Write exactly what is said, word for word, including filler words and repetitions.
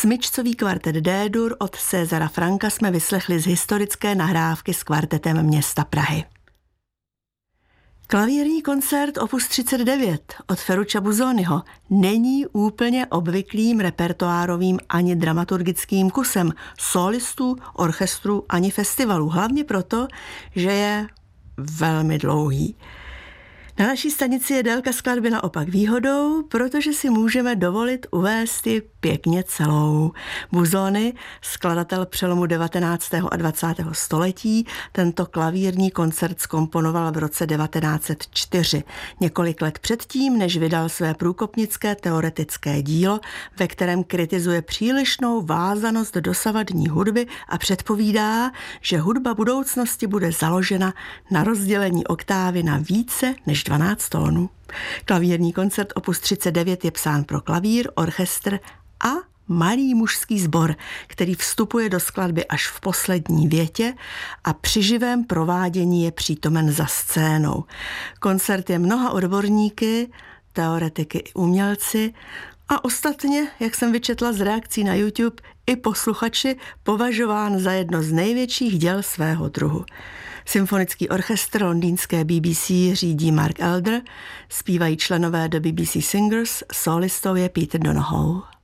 Smyčcový kvartet D-dur od Césara Franka jsme vyslechli z historické nahrávky s kvartetem města Prahy. Klavírní koncert opus třicet devět od Ferruccia Busoniho není úplně obvyklým repertoárovým ani dramaturgickým kusem solistů, orchestrů ani festivalů. Hlavně proto, že je velmi dlouhý. Na naší stanici je délka skladby naopak výhodou, protože si můžeme dovolit uvést ji pěkně celou. Busoni, skladatel přelomu devatenáctého a dvacátého století, tento klavírní koncert zkomponoval v roce devatenáct set čtyři, několik let předtím, než vydal své průkopnické teoretické dílo, ve kterém kritizuje přílišnou vázanost dosavadní hudby a předpovídá, že hudba budoucnosti bude založena na rozdělení oktávy na více než dvanáct tónů. Klavírní koncert opus třicet devět je psán pro klavír, orchestr a malý mužský sbor, který vstupuje do skladby až v poslední větě a při živém provádění je přítomen za scénou. Koncert je mnoha odborníky, teoretiky i umělci a ostatně, jak jsem vyčetla z reakcí na YouTube, i posluchači považován za jedno z největších děl svého druhu. Symfonický orchestr londýnské B B C řídí Mark Elder, zpívají členové The B B C Singers, solistou je Peter Donohoe.